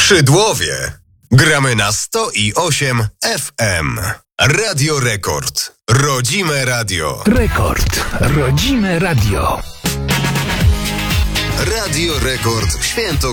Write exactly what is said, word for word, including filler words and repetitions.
Szydłowie. Gramy na sto i osiem F M. Radio Rekord. Rodzime radio. Rekord. Rodzime radio. Radio Rekord. Święto